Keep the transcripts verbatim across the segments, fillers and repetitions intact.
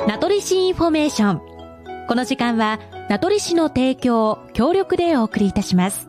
名取市インフォメーション。この時間は名取市の提供協力でお送りいたします。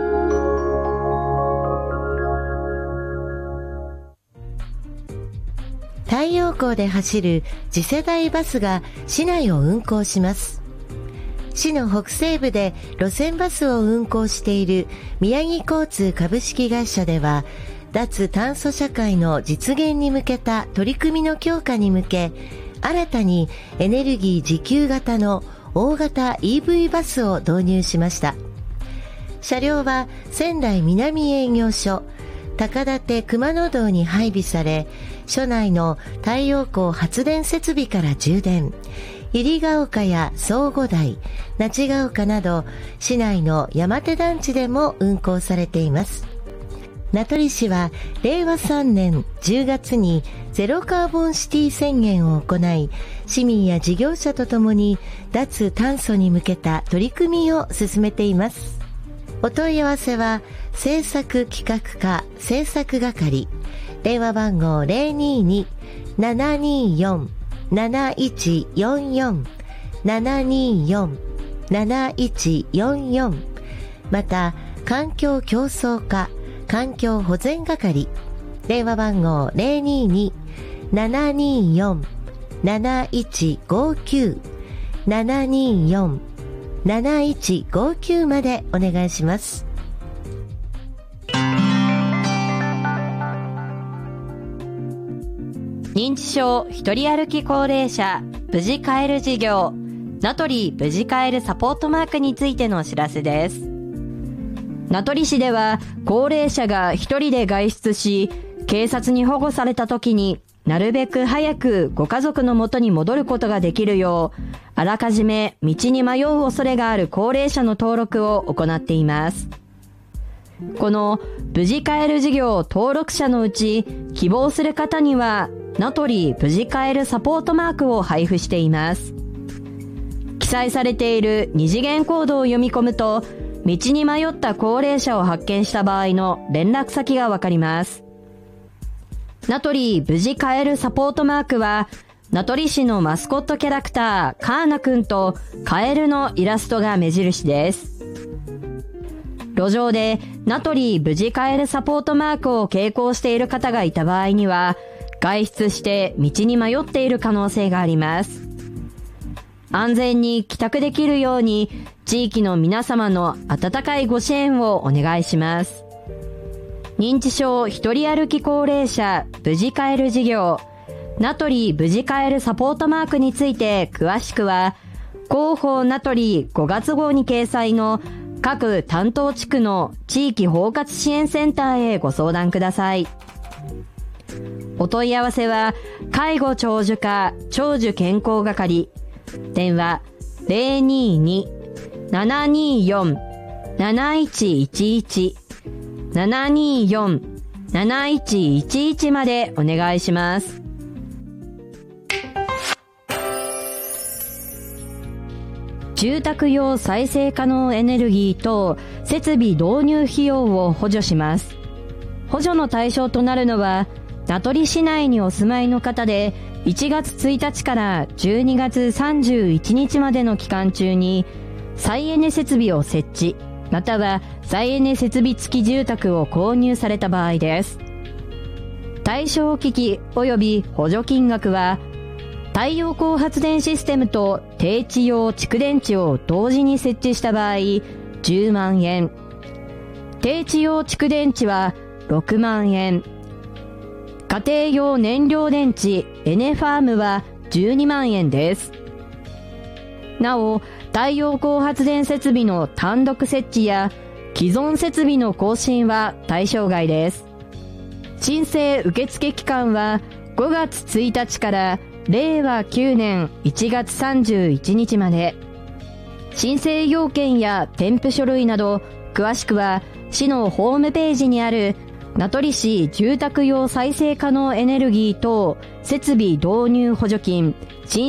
太陽光で走る次世代バスが市内を運行します。市の北西部で路線バスを運行している宮城交通株式会社では、脱炭素社会の実現に向けた取り組みの強化に向け、新たにエネルギー自給型の大型 イーブイ バスを導入しました。車両は仙台南営業所高館熊野道に配備され、所内の太陽光発電設備から充電、百合ヶ丘や相互台、那智ヶ丘など市内の山手団地でも運行されています。名取市はれいわさんねんじゅうがつにゼロカーボンシティ宣言を行い、市民や事業者とともに脱炭素に向けた取り組みを進めています。お問い合わせは政策企画課政策係、電話番号 ゼロにーにー ななにーよん なないちよんよん ななにーよん なないちよんよん、また環境競争課環境保全係、電話番号 ゼロにーにー ななにーよん なないちごきゅう ななにーよん なないちごきゅうまでお願いします。 認知症一人歩き高齢者無事帰る事業、名取無事帰るサポートマークについてのお知らせです。名取市では高齢者が一人で外出し、警察に保護された時になるべく早くご家族の元に戻ることができるよう、あらかじめ道に迷う恐れがある高齢者の登録を行っています。この無事帰る事業登録者のうち、希望する方には名取無事帰るサポートマークを配布しています。記載されている二次元コードを読み込むと、道に迷った高齢者を発見した場合の連絡先がわかります。名取無事帰るサポートマークは、名取市のマスコットキャラクターカーナくんとカエルのイラストが目印です。路上で名取無事帰るサポートマークを携行している方がいた場合には、外出して道に迷っている可能性があります。安全に帰宅できるように、地域の皆様の温かいご支援をお願いします。認知症一人歩き高齢者無事帰る事業、名取無事帰るサポートマークについて詳しくは、広報名取ごがつ号に掲載の各担当地区の地域包括支援センターへご相談ください。お問い合わせは、介護長寿課長寿健康係、電話 ゼロにーにー ななにーよん なないちいちいち ななにーよん なないちいちいちまでお願いします。住宅用再生可能エネルギーと設備導入費用を補助します。補助の対象となるのは、名取市内にお住まいの方で、いちがつついたちからじゅうにがつさんじゅういちにちまでの期間中に、再エネ設備を設置、または再エネ設備付き住宅を購入された場合です。対象機器及び補助金額は、太陽光発電システムと低地用蓄電池を同時に設置した場合、じゅうまんえん。低地用蓄電池はろくまんえん。家庭用燃料電池エネファームはじゅうにまんえんです。なお、太陽光発電設備の単独設置や既存設備の更新は対象外です。申請受付期間はごがつついたちかられいわきゅうねんいちがつさんじゅういちにちまで。申請要件や添付書類など詳しくは市のホームページにある名取市住宅用再生可能エネルギー等設備導入補助金